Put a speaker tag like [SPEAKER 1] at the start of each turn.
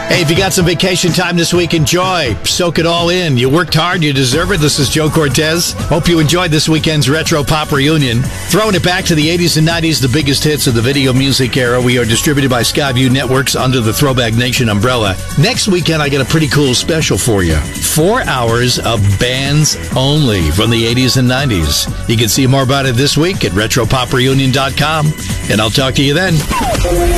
[SPEAKER 1] Hey, if you got some vacation time this week, enjoy. Soak it all in. You worked hard. You deserve it. This is Joe Cortez. Hope you enjoyed this weekend's Retro Pop Reunion. Throwing it back to the 80s and 90s, the biggest hits of the video music era. We are distributed by Skyview Networks under the Throwback Nation umbrella. Next weekend, I got a pretty cool special for you. 4 hours of bands only from the 80s and 90s. You can see more about it this week at RetroPopReunion.com. And I'll talk to you then.